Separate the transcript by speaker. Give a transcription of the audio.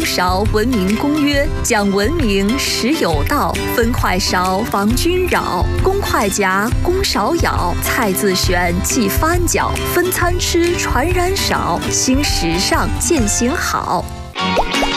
Speaker 1: 勺文明公约，讲文明实有道，分快勺防君扰，公筷夹，公勺舀，菜自选忌翻搅，分餐吃传染少，新时尚践行好。